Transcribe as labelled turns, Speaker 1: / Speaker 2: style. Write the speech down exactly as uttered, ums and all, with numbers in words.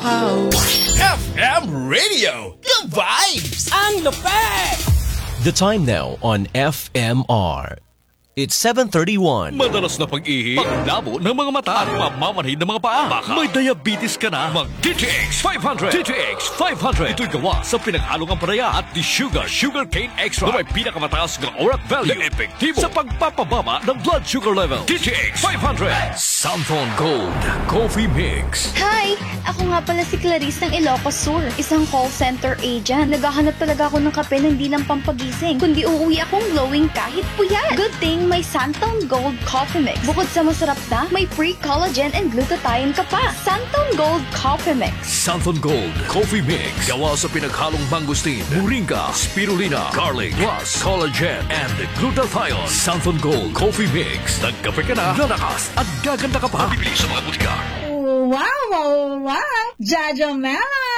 Speaker 1: F M Radio, the vibes,
Speaker 2: ang lupet!
Speaker 3: The time now on F M R. It's seven thirty-one.
Speaker 4: Madalas na pag-ihi, paglabo ng mga mata at pamamanhid ng mga paa. Baka may diabetes ka na, mag-D T X five hundred. D T X five hundred. Ito'y gawa sa pinaghalong ampalaya at di-sugar, sugar cane extra na may pinakamataas ng O R A C value na epektibo sa pagpapababa ng blood sugar level. D T X five hundred. Santhon Gold Coffee Mix.
Speaker 5: Hi! Ako nga pala si Clarice ng Ilocos Sur, isang call center agent. Naghahanap talaga ako ng kape na hindi lang pampagising, kundi uuwi akong glowing kahit puyat. Good thing may Santhon Gold Coffee Mix. Bukod sa masarap na, may pre-collagen and glutathione ka pa. Santhon Gold Coffee Mix.
Speaker 4: Santhon Gold Coffee Mix. Gawa sa pinaghalong mangosteen, moringa, spirulina, garlic, plus collagen and glutathione. Santhon Gold Coffee Mix. Nagkape ka na, lalakas at gaganda ka pa. Bibili sa mga butika.
Speaker 6: Wow, wow, wow! Jajamela!